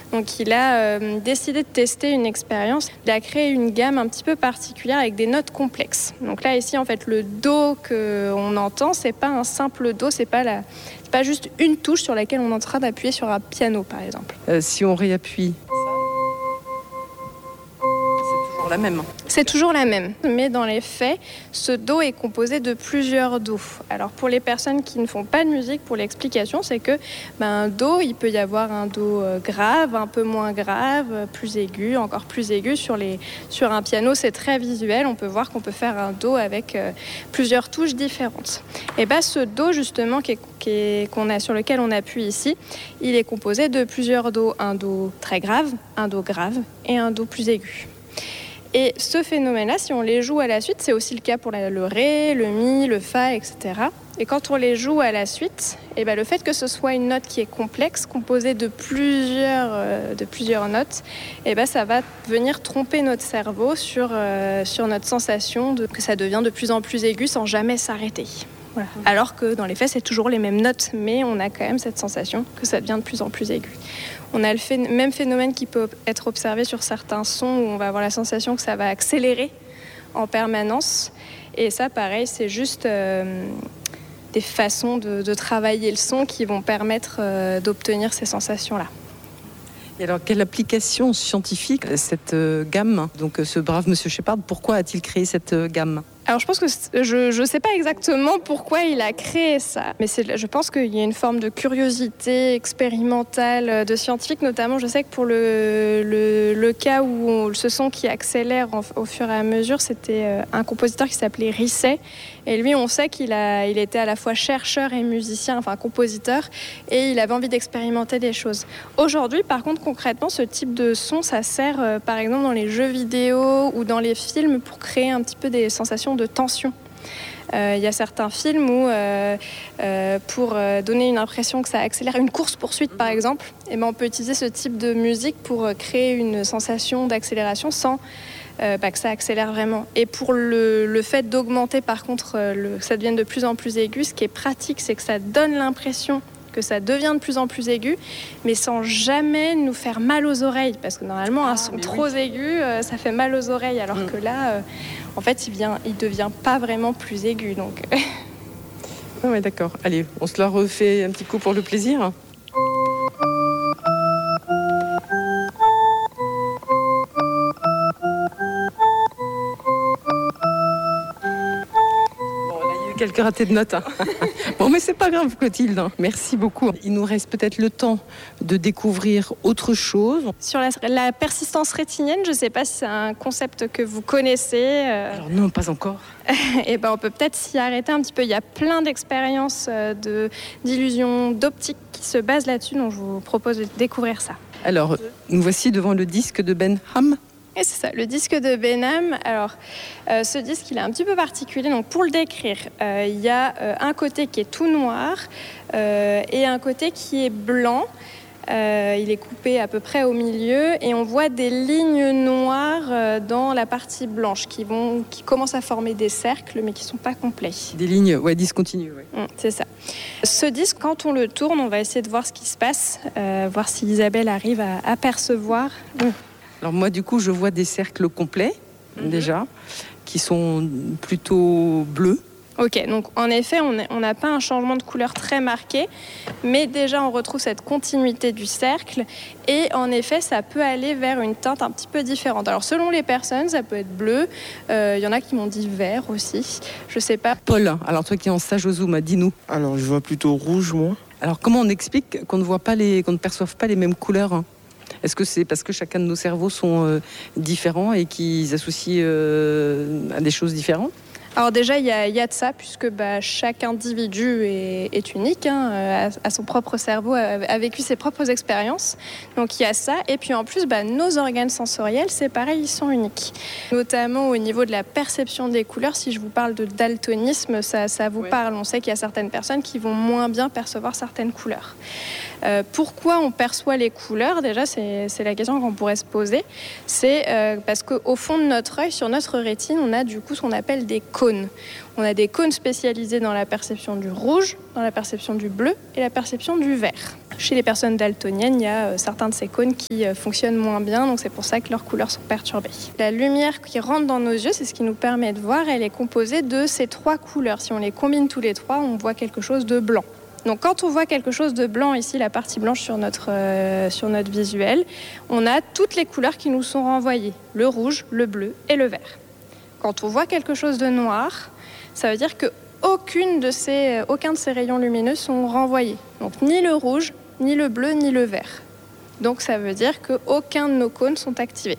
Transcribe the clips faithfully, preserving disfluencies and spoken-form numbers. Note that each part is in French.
Donc il a euh, décidé de tester une expérience. Il a créé une gamme un petit peu particulière avec des notes complexes. Donc là ici en fait le do qu'on entend, c'est pas un simple do, c'est pas la, c'est pas juste une touche sur laquelle on est en train d'appuyer sur un piano par exemple. Euh, si on réappuie. La même. C'est toujours la même, mais dans les faits, ce do est composé de plusieurs do. Alors pour les personnes qui ne font pas de musique, pour l'explication, c'est que ben, un do, il peut y avoir un do grave, un peu moins grave, plus aigu, encore plus aigu. Sur, les, sur un piano, c'est très visuel, on peut voir qu'on peut faire un do avec euh, plusieurs touches différentes. Et ben, ce do justement qui est, qui est, qu'on a, sur lequel on appuie ici, il est composé de plusieurs do, un do très grave, un do grave et un do plus aigu. Et ce phénomène-là, si on les joue à la suite, c'est aussi le cas pour la, le ré, le mi, le fa, et cetera. Et quand on les joue à la suite, eh ben, le fait que ce soit une note qui est complexe, composée de plusieurs, euh, de plusieurs notes, eh ben, ça va venir tromper notre cerveau sur, euh, sur notre sensation de, que ça devient de plus en plus aigu sans jamais s'arrêter. Voilà. Alors que dans les faits, c'est toujours les mêmes notes, mais on a quand même cette sensation que ça devient de plus en plus aigu. On a le phé- même phénomène qui peut être observé sur certains sons où on va avoir la sensation que ça va accélérer en permanence. Et ça, pareil, c'est juste euh, des façons de, de travailler le son qui vont permettre euh, d'obtenir ces sensations-là. Et alors, quelle application scientifique cette euh, gamme, donc ce brave monsieur Shepard, pourquoi a-t-il créé cette euh, gamme ? Alors je pense que je ne sais pas exactement pourquoi il a créé ça, mais c'est, je pense qu'il y a une forme de curiosité expérimentale de scientifique, notamment je sais que pour le, le, le cas où on, ce son qui accélère en, au fur et à mesure, c'était un compositeur qui s'appelait Risset, et lui on sait qu'il a, il était à la fois chercheur et musicien, enfin compositeur, et il avait envie d'expérimenter des choses. Aujourd'hui par contre concrètement ce type de son ça sert euh, par exemple dans les jeux vidéo ou dans les films pour créer un petit peu des sensations de tension. Il euh, y a certains films où, euh, euh, pour euh, donner une impression que ça accélère, une course-poursuite par exemple, et ben on peut utiliser ce type de musique pour euh, créer une sensation d'accélération sans euh, bah, que ça accélère vraiment. Et pour le, le fait d'augmenter par contre, euh, le, que ça devienne de plus en plus aigu, ce qui est pratique, c'est que ça donne l'impression que ça devient de plus en plus aigu, mais sans jamais nous faire mal aux oreilles, parce que normalement un son trop oui. aigu, euh, ça fait mal aux oreilles, alors mmh. que là, euh, en fait, il vient, il devient pas vraiment plus aigu. Donc. Ah ouais, d'accord. Allez, on se la refait un petit coup pour le plaisir. Quelques ratés de notes. Hein. Bon, mais c'est pas grave, Clotilde. Merci beaucoup. Il nous reste peut-être le temps de découvrir autre chose. Sur la, la persistance rétinienne, je ne sais pas si c'est un concept que vous connaissez. Euh... Alors non, pas encore. Et ben, on peut peut-être s'y arrêter un petit peu. Il y a plein d'expériences de, d'illusions d'optique qui se basent là-dessus, donc je vous propose de découvrir ça. Alors, nous voici devant le disque de Benham. Et c'est ça, le disque de Benham. Alors, euh, ce disque, il est un petit peu particulier. Donc, pour le décrire, euh, il y a euh, un côté qui est tout noir euh, et un côté qui est blanc. Euh, il est coupé à peu près au milieu et on voit des lignes noires euh, dans la partie blanche qui, vont, qui commencent à former des cercles, mais qui ne sont pas complets. Des lignes, ouais, discontinues. Ouais. Mmh, c'est ça. Ce disque, quand on le tourne, on va essayer de voir ce qui se passe, euh, voir si Isabelle arrive à apercevoir. Mmh. Alors moi, du coup, je vois des cercles complets, mmh. déjà, qui sont plutôt bleus. Ok, donc en effet, on n'a pas un changement de couleur très marqué, mais déjà, on retrouve cette continuité du cercle. Et en effet, ça peut aller vers une teinte un petit peu différente. Alors, selon les personnes, ça peut être bleu. Il euh, y en a qui m'ont dit vert aussi. Je sais pas. Paul, alors toi qui es en stage au Zoom, dis-nous. Alors, je vois plutôt rouge, moi. Alors, comment on explique qu'on ne voit pas les, qu'on ne perçoive pas les mêmes couleurs, hein? Est-ce que c'est parce que chacun de nos cerveaux sont euh, différents et qu'ils associent euh, à des choses différentes ? Alors déjà, il y, y a de ça, puisque bah, chaque individu est, est unique, hein, a, a son propre cerveau, a, a vécu ses propres expériences. Donc il y a ça. Et puis en plus, bah, nos organes sensoriels, c'est pareil, ils sont uniques. Notamment au niveau de la perception des couleurs, si je vous parle de daltonisme, ça, ça vous ouais. parle. On sait qu'il y a certaines personnes qui vont moins bien percevoir certaines couleurs. Euh, pourquoi on perçoit les couleurs ? Déjà, c'est, c'est la question qu'on pourrait se poser. C'est euh, parce qu'au fond de notre œil, sur notre rétine, on a du coup ce qu'on appelle des cônes. On a des cônes spécialisés dans la perception du rouge, dans la perception du bleu et la perception du vert. Chez les personnes daltoniennes, il y a euh, certains de ces cônes qui euh, fonctionnent moins bien, donc c'est pour ça que leurs couleurs sont perturbées. La lumière qui rentre dans nos yeux, c'est ce qui nous permet de voir, elle est composée de ces trois couleurs. Si on les combine tous les trois, on voit quelque chose de blanc. Donc quand on voit quelque chose de blanc, ici la partie blanche sur notre, euh, sur notre visuel, on a toutes les couleurs qui nous sont renvoyées, le rouge, le bleu et le vert. Quand on voit quelque chose de noir, ça veut dire que aucune de ces, aucun de ces rayons lumineux sont renvoyés. Donc ni le rouge, ni le bleu, ni le vert. Donc ça veut dire qu'aucun de nos cônes sont activés.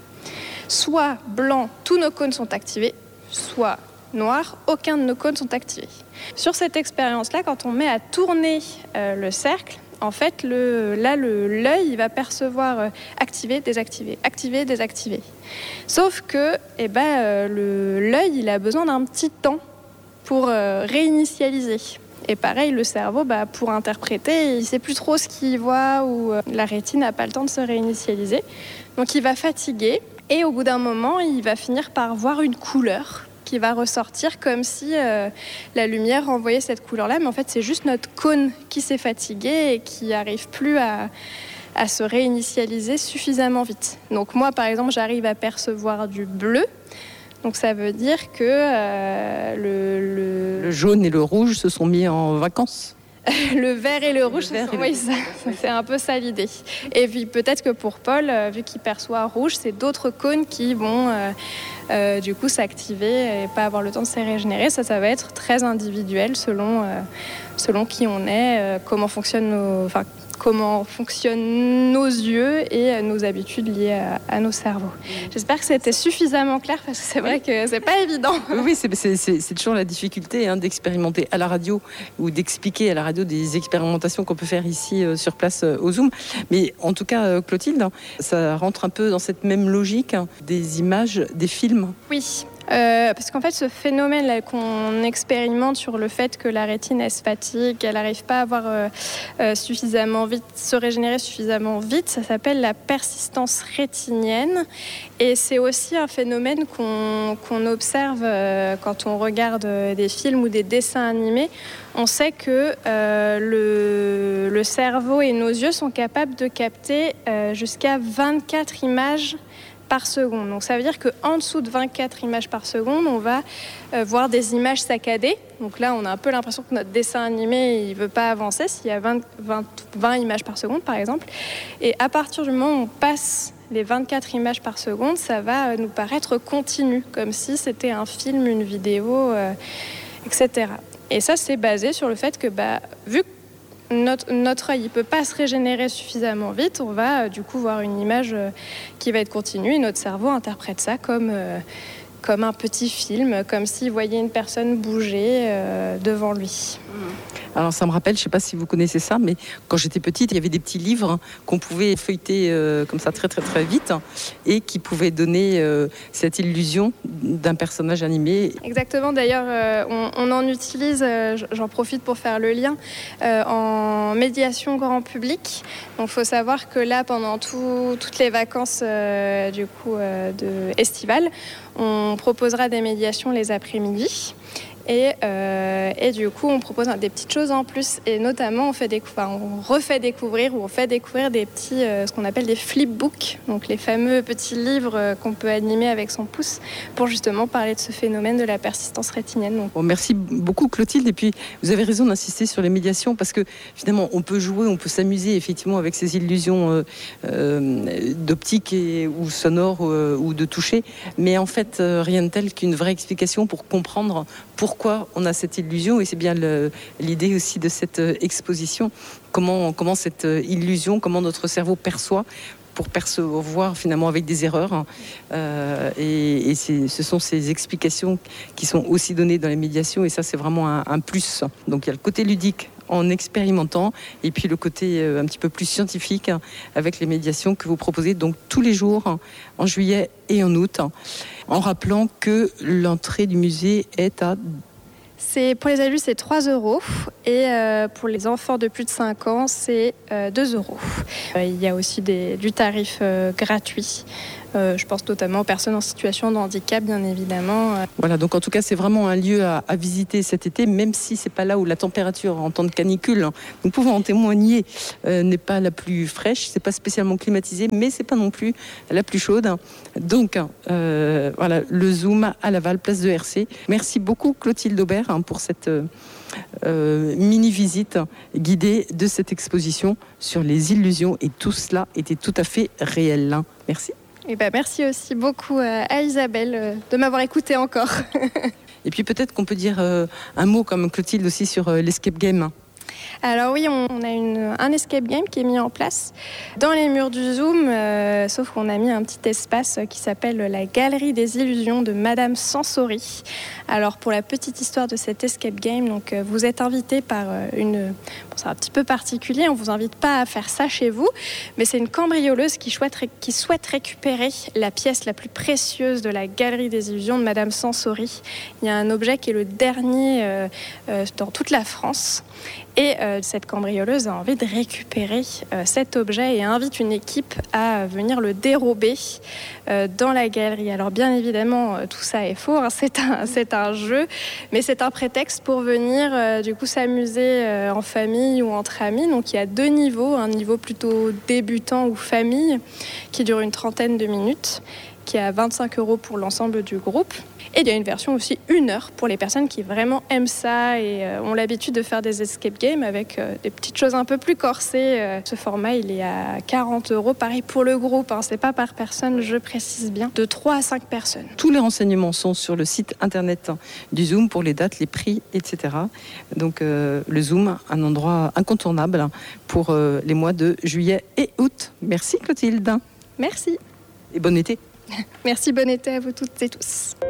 Soit blanc, tous nos cônes sont activés, soit noir, aucun de nos cônes sont activés. Sur cette expérience-là, quand on met à tourner euh, le cercle, en fait, le, là, le, l'œil il va percevoir euh, activer, désactiver, activer, désactiver. Sauf que eh ben, euh, le, l'œil, il a besoin d'un petit temps pour euh, réinitialiser. Et pareil, le cerveau, bah, pour interpréter, il ne sait plus trop ce qu'il voit ou euh, la rétine n'a pas le temps de se réinitialiser. Donc il va fatiguer et au bout d'un moment, il va finir par voir une couleur qui va ressortir comme si euh, la lumière renvoyait cette couleur-là. Mais en fait, c'est juste notre cône qui s'est fatigué et qui n'arrive plus à, à se réinitialiser suffisamment vite. Donc moi, par exemple, j'arrive à percevoir du bleu. Donc ça veut dire que euh, le, le... le jaune et le rouge se sont mis en vacances. Le vert et le rouge, le vert c'est, et le... oui, ça, c'est un peu ça l'idée. Et puis peut-être que pour Paul, euh, vu qu'il perçoit rouge, c'est d'autres cônes qui vont euh, euh, du coup s'activer et pas avoir le temps de se régénérer. Ça, ça va être très individuel selon, euh, selon qui on est, euh, comment fonctionnent nos, enfin, comment fonctionnent nos yeux et nos habitudes liées à, à nos cerveaux. J'espère que c'était suffisamment clair parce que c'est vrai que c'est pas évident. Oui, c'est, c'est, c'est, c'est toujours la difficulté hein, d'expérimenter à la radio ou d'expliquer à la radio des expérimentations qu'on peut faire ici euh, sur place euh, au Zoom. Mais en tout cas, euh, Clotilde, ça rentre un peu dans cette même logique hein, des images, des films. Oui. Euh, parce qu'en fait, ce phénomène-là qu'on expérimente sur le fait que la rétine, elle se fatigue, qu'elle n'arrive pas à avoir euh, euh, suffisamment vite, se régénérer suffisamment vite, ça s'appelle la persistance rétinienne. Et c'est aussi un phénomène qu'on, qu'on observe euh, quand on regarde des films ou des dessins animés. On sait que euh, le, le cerveau et nos yeux sont capables de capter euh, jusqu'à vingt-quatre images par seconde. Donc ça veut dire qu'en dessous de vingt-quatre images par seconde, on va euh, voir des images saccadées. Donc là, on a un peu l'impression que notre dessin animé, il ne veut pas avancer s'il y a vingt, vingt, vingt images par seconde, par exemple. Et à partir du moment où on passe les vingt-quatre images par seconde, ça va nous paraître continu, comme si c'était un film, une vidéo, euh, et cetera. Et ça, c'est basé sur le fait que, bah, vu que Notre, notre œil ne peut pas se régénérer suffisamment vite, on va euh, du coup voir une image euh, qui va être continue et notre cerveau interprète ça comme, euh, comme un petit film, comme s'il voyait une personne bouger euh, devant lui. Alors ça me rappelle, je ne sais pas si vous connaissez ça, mais quand j'étais petite, il y avait des petits livres qu'on pouvait feuilleter euh, comme ça très très très vite et qui pouvaient donner euh, cette illusion d'un personnage animé. Exactement, d'ailleurs euh, on, on en utilise, euh, j'en profite pour faire le lien, euh, en médiation grand public. Donc il faut savoir que là, pendant tout, toutes les vacances euh, du coup, euh, de estivales, on proposera des médiations les après-midi. Et, euh, et du coup, on propose des petites choses en plus. Et notamment, on, fait décou- enfin, on refait découvrir ou on fait découvrir des petits, euh, ce qu'on appelle des flipbooks, donc les fameux petits livres euh, qu'on peut animer avec son pouce pour justement parler de ce phénomène de la persistance rétinienne. Donc. Bon, merci beaucoup Clotilde. Et puis, vous avez raison d'insister sur les médiations parce que finalement, on peut jouer, on peut s'amuser effectivement avec ces illusions euh, euh, d'optique et, ou sonore euh, ou de toucher. Mais en fait, euh, rien de tel qu'une vraie explication pour comprendre pourquoi on a cette illusion, et c'est bien le, l'idée aussi de cette exposition, comment, comment cette illusion, comment notre cerveau perçoit pour percevoir finalement avec des erreurs. Euh, et et c'est, ce sont ces explications qui sont aussi données dans les médiations, et ça c'est vraiment un, un plus. Donc il y a le côté ludique en expérimentant, et puis le côté un petit peu plus scientifique avec les médiations que vous proposez donc tous les jours en juillet et en août, en rappelant que l'entrée du musée est à C'est, pour les adultes, c'est trois euros et euh, pour les enfants de plus de cinq ans, c'est euh, deux euros. Euh, il y a aussi des, du tarif euh, gratuit. Euh, je pense notamment aux personnes en situation de handicap, bien évidemment. Voilà, donc en tout cas, c'est vraiment un lieu à, à visiter cet été, même si c'est pas là où la température, en temps de canicule, hein, nous pouvons en témoigner, euh, n'est pas la plus fraîche, c'est pas spécialement climatisé, mais c'est pas non plus la plus chaude. Donc, euh, voilà, le Zoom à Laval, place de R C. Merci beaucoup, Clotilde Aubert, hein, pour cette euh, euh, mini-visite guidée de cette exposition sur les illusions. Et tout cela était tout à fait réel. Hein. Merci. Et ben merci aussi beaucoup à Isabelle de m'avoir écoutée encore. Et puis peut-être qu'on peut dire euh, un mot comme Clotilde aussi sur euh, l'escape game. Alors oui, on a une, un escape game qui est mis en place dans les murs du Zoom, euh, sauf qu'on a mis un petit espace qui s'appelle la Galerie des Illusions de Madame Sensori. Alors pour la petite histoire de cet escape game, donc euh, vous êtes invité par euh, une... Bon, c'est un petit peu particulier, on ne vous invite pas à faire ça chez vous, mais c'est une cambrioleuse qui souhaite, qui souhaite récupérer la pièce la plus précieuse de la Galerie des Illusions de Madame Sensori. Il y a un objet qui est le dernier euh, euh, dans toute la France. Et euh, cette cambrioleuse a envie de récupérer euh, cet objet et invite une équipe à venir le dérober euh, dans la galerie. Alors bien évidemment, euh, tout ça est faux, hein, c'est, un, c'est un jeu, mais c'est un prétexte pour venir euh, du coup s'amuser euh, en famille ou entre amis. Donc il y a deux niveaux, un niveau plutôt débutant ou famille qui dure une trentaine de minutes, qui est à vingt-cinq euros pour l'ensemble du groupe. Et il y a une version aussi une heure pour les personnes qui vraiment aiment ça et euh, ont l'habitude de faire des escape games avec euh, des petites choses un peu plus corsées. Euh, ce format, il est à quarante euros. Pareil pour le groupe, hein, c'est pas par personne, je précise bien, de trois à cinq personnes. Tous les renseignements sont sur le site internet du Zoom pour les dates, les prix, et cetera. Donc euh, le Zoom, un endroit incontournable pour euh, les mois de juillet et août. Merci Clotilde. Merci. Et bon été. Merci, bon été à vous toutes et tous.